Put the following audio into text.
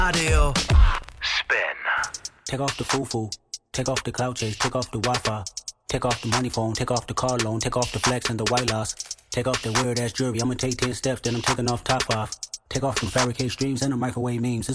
Audio. Spin. Take off the foo-foo. Take off the cloud chase. Take off the Wi-Fi. Take off the money phone. Take off the car loan. Take off the flex and the white loss. Take off the weird-ass jewelry. I'ma take 10 steps, then I'm taking off top off. Take off the fabricated streams and the microwave memes.